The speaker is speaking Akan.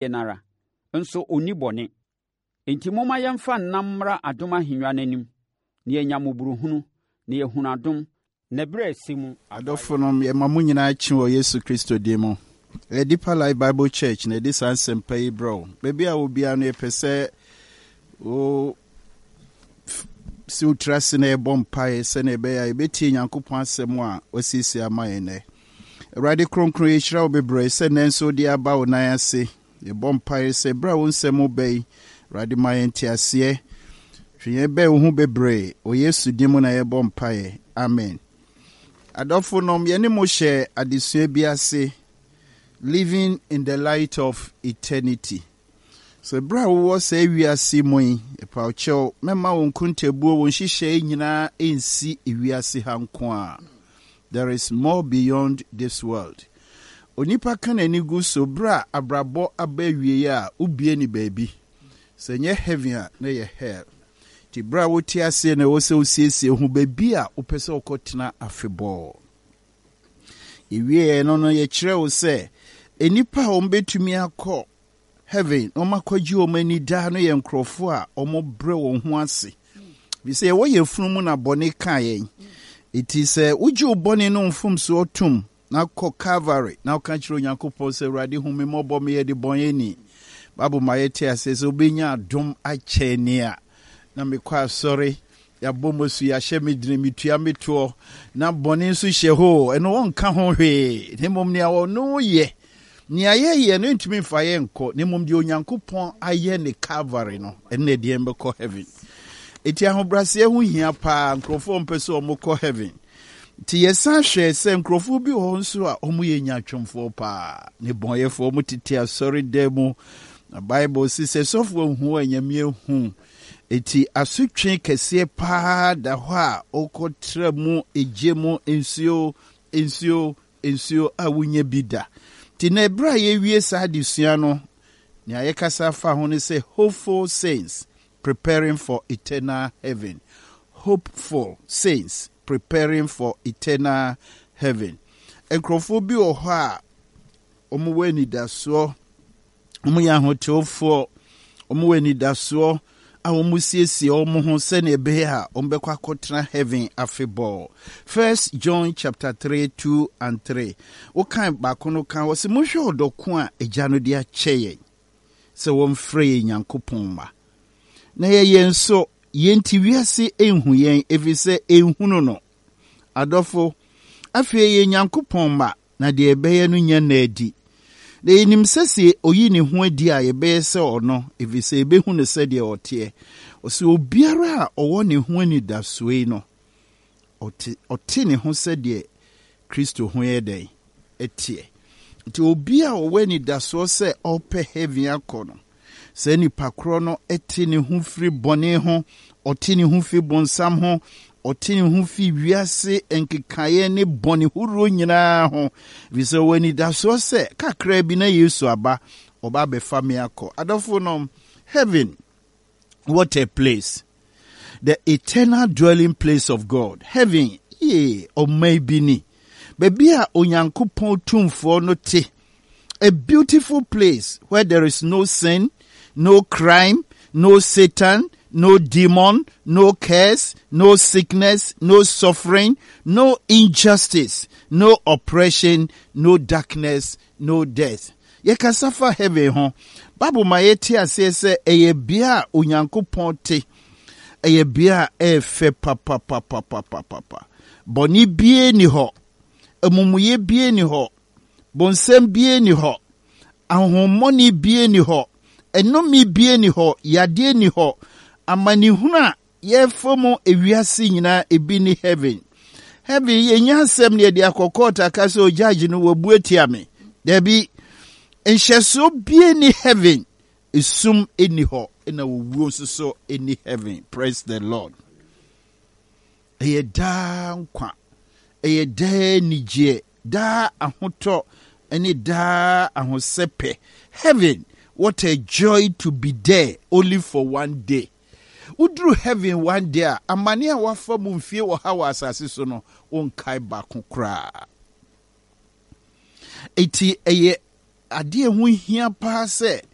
nara nso onni bɔne. Enti momma yɛmfa nnam adom ahennwa n'anim na yɛnya mmɔborɔhunu na yɛhunu adom na berɛ asi mu. Adɔfo no yɛma mo nyinaa kye wɔ Yesu Kristo din mu. Deeper Life Bible Church na ɛde saa nsɛmpa yi brɛ. Baabi a obiara no yɛpɛ sɛ si wotra se na ɛbɔ mpaeɛ sɛnea ɛbɛyɛ a yɛbɛtie Nyankopɔn asɛm a wasiesie ama yɛn nnɛ. Awurade kronkron yɛhyira wo bebree sɛ nnɛ nso wode aba wo nan ase. Yɛbɔ mpaeɛ sɛ berɛ a wo nsɛm woba yi, Awurade ma yɛn te aseɛ. Hwɛ yɛn bɛɛ wo ho bebree. Wɔ Yesu din mu na yɛbɔ mpaeɛ. Amen. Adɔfo nom yɛne mo hyɛ adesua bi ase, living in the light of eternity. So bra wo sɛ wiase mo yi, epawkyɛw mɛma wo nkontabuo wo nhyehyɛ nyinaa ensi wiase ha nko a. There is more beyond this world. Onipa kan ani gu so bra abrabɔ aba wie a ubie ni baabi. Sɛ nyɛ heaven a na yɛ hell. Ti bra wo ti ase na wo sɛ osiesie ho baabi a wopɛ sɛ wokɔtena afebɔ. Ewie no yɛ kyerɛ wo sɛ enipa a ombetumi akɔ heaven, omakɔgye omani da no yɛ nkrɔfo a omobrɛ wɔn ho ase. Bi sɛ wo yɛ funu mu na bɔne ka yɛn. Iti sɛ wogye obɔne no mfom so otum na kɔ Calvary na woka kyerɛ Onyankopɔn sɛ Awurade hu me mmɔbɔ me yɛ de bɔne ni. Bible ma yɛte ase sɛ obenya adom akyɛ ni a na mekɔ asɔre yɛabɔ mo so yɛahyɛ me dine metua metoɔ na bɔne nso hyɛ hɔ ɛno wɔnka ho hwee ne mmom nea wɔno yɛ nea yɛyɛ no ntumi mfa yɛ nkɔ ne mmom deɛ Onyankopɔn ayɛ ne Calvary no ɛne deɛ mbɛkɔ heaven. Eti ahobraseɛ ho hia paa nkrɔfoɔ mpɛ sɛ ɔmo kɔ heaven. Ti yɛsan hwɛ sɛ nkrɔfoɔ bi wɔ nso a ɔmo yɛ nyatwomfoɔ paa ne bɔnyɛfoɔ ɔmo tete asɔre dɛ mu na Bible si sɛ sɔfoɔ hu a nyame hu. Eti asotwe kɛseɛ paa da hɔ a ɔkɔtra mu egye mu nsuo a wonya bi da. Ti na ɛberɛ a yɛwie saa adesua no nea yɛkasa fa ho ne sɛ hopeful saints preparing for eternal heaven. Hopeful saints preparing for eternal heaven. Nkrɔfoɔ bi wɔ hɔ a ɔmo wɔ anidasoɔ, ɔmo yɛ ahotefoɔ, ɔmo wɔ anidasoɔ a ɔmo siesie ɔmo ho sɛnea ɛbɛyɛ a ɔmo bɛkɔ akɔtena heaven afebɔɔ. 1 John chapter 3, 2 and 3. Wokan baako no kan wɔ sɛ mohwɛ ɔdɔko a agya no de akyɛ yɛn sɛ wɔmfrɛ yɛn Nyankopɔn ma. Na yɛn nso yɛnti wiase enhu yɛn efisɛ enhunu no. Adɔfo afei yɛn Nyankopɔn ma na deɛ ɛbɛyɛ no nya na adi. Na yɛnim sɛ oyi ne ho adi a yɛbɛyɛ sɛ ɔno efisɛ ebehu ne sɛ deɛ ɔteɛ. Ɔsɛ obiara a ɔwɔ ne ho anidasoe no ɔte ne ho sɛ deɛ Kristo ho yɛ dɛn ɛteɛ. Nti obi a ɔwɔ anidasoɔ sɛ ɔpɛ heaven akɔ no sɛ nipa korɔ no ɛte ne ho firi bɔne ho, ɔte ne ho firi bɔnsam ho, ɔte ne ho firi wiase nkekaeɛ ne bɔne horoɔ nyinaa ho. Efisɛ wɔn anidasoɔ sɛ kakra bi na Yesu aba ɔba bɛfa me akɔ. Adɔfo nom, heaven, what a place. The eternal dwelling place of God. Heaven, ɔman bi ni. Baabi a Onyankopɔn tumfoɔ no te. A beautiful place where there is no sin, no crime, no Satan, no demon, no curse, no sickness, no suffering, no injustice, no oppression, no darkness, no death. Yekasa fa heaven ho. Bible ma yeti ase se eye bia Onyankopɔn te. Eye bia efe papa. Boni bie ni ho. Amumuye bie ni ho. Bonsem bie ni ho. Ahomoni bie ni ho. Enomi bie ni ho. Yade ni ho. Amanihuna yefomo ewiase nyina ebi ni heaven. Heaven ye nyansem ne de akokota kase o judge no wabuetia me. Debi enhyeso bie ni heaven. Isum eni ho ena wuo so eni heaven. Praise the Lord. Eye da nkwa. Eye da nije. Da ahoto eni da ahosepe. Heaven, what a joy to be there only for one day. Udru heaven one day, amani a wafa mumfie wa hawa asase so no onkai baako kra. Eti eye ade ho hia pa se